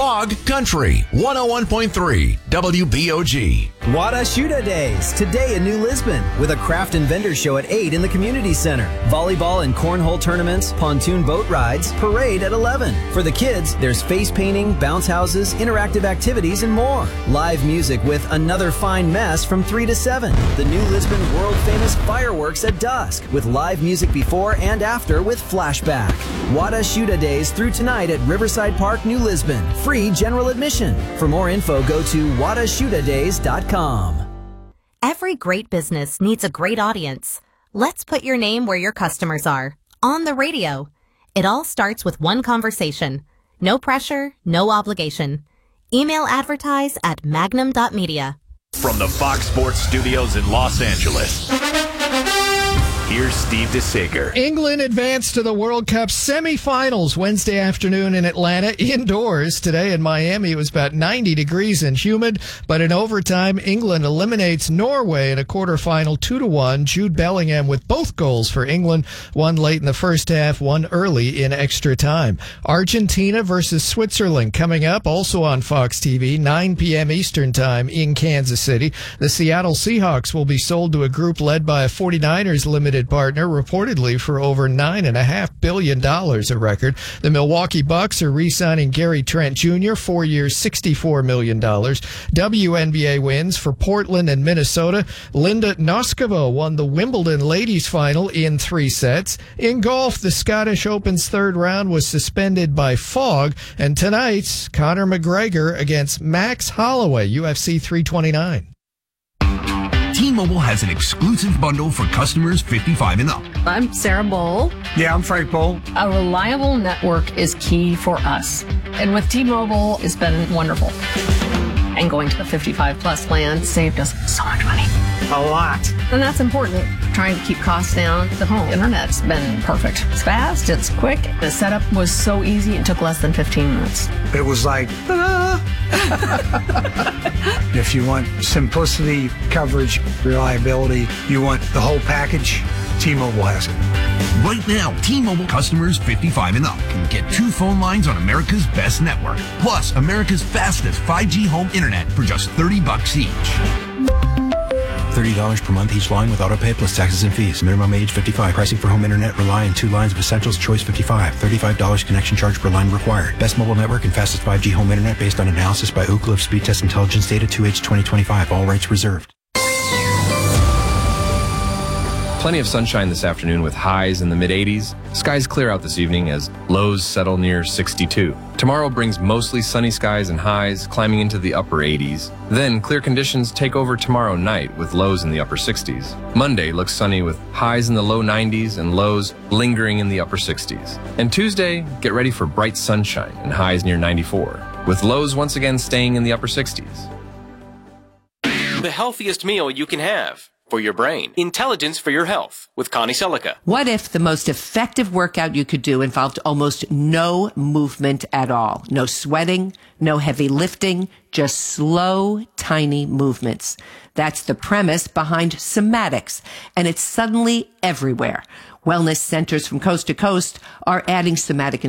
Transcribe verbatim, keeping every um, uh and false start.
Fog Country, one oh one point three W B O G. Wada Shuda Days, today in New Lisbon, with a craft and vendor show at eight in the community center. Volleyball and cornhole tournaments, pontoon boat rides, parade at eleven. For the kids, there's face painting, bounce houses, interactive activities, and more. Live music with Another Fine Mess from three to seven. The New Lisbon world-famous fireworks at dusk, with live music before and after with Flashback. Wada Shuda Days through tonight at Riverside Park, New Lisbon. Free general admission. For more info, go to wada shuda days dot com. Every great business needs a great audience. Let's put your name where your customers are. On the radio. It all starts with one conversation. No pressure, no obligation. Email advertise at magnum dot media. From the Fox Sports Studios in Los Angeles, here's Steve DeSager. England advanced to the World Cup semifinals Wednesday afternoon in Atlanta, indoors. Today in Miami, it was about ninety degrees and humid, but in overtime, England eliminates Norway in a quarterfinal two to one. Jude Bellingham with both goals for England, one late in the first half, one early in extra time. Argentina versus Switzerland coming up, also on Fox T V, nine p.m. Eastern time in Kansas City. The Seattle Seahawks will be sold to a group led by a 49ers limited partner, reportedly for over nine and a half billion dollars, a record. The Milwaukee Bucks are re-signing Gary Trent Junior, four years, sixty-four million dollars. W N B A wins for Portland and Minnesota. Linda Noskova won the Wimbledon ladies final in three sets. In golf, the Scottish Open's third round was suspended by fog, and tonight's Conor McGregor against Max Holloway, U F C three twenty-nine. T-Mobile has an exclusive bundle for customers fifty-five and up. I'm Sarah Bowl. Yeah, I'm Frank Bowl. A reliable network is key for us. And with T-Mobile, it's been wonderful. And going to the fifty-five plus plan saved us so much money. A lot. And that's important. Trying to keep costs down. The home internet's been perfect. It's fast, it's quick. The setup was so easy, it took less than fifteen minutes. It was like, ah. If you want simplicity, coverage, reliability, you want the whole package, T-Mobile has it. Right now, T-Mobile customers fifty-five and up can get two phone lines on America's best network, plus America's fastest five G home internet for just thirty bucks each. thirty dollars per month each line with autopay plus taxes and fees. Minimum age fifty-five. Pricing for home internet rely on two lines of Essentials Choice fifty-five. thirty-five dollars connection charge per line required. Best mobile network and fastest five G home internet based on analysis by Ookla of Speed Test Intelligence data two H twenty twenty-five. All rights reserved. Plenty of sunshine this afternoon with highs in the mid eighties. Skies clear out this evening as lows settle near sixty-two. Tomorrow brings mostly sunny skies and highs climbing into the upper eighties. Then clear conditions take over tomorrow night with lows in the upper sixties. Monday looks sunny with highs in the low nineties and lows lingering in the upper sixties. And Tuesday, get ready for bright sunshine and highs near ninety-four, with lows once again staying in the upper sixties. The healthiest meal you can have. For your brain. Intelligence for your health with Connie Selica. What if the most effective workout you could do involved almost no movement at all? No sweating, no heavy lifting, just slow, tiny movements. That's the premise behind Somatics, and it's suddenly everywhere. Wellness centers from coast to coast are adding somatic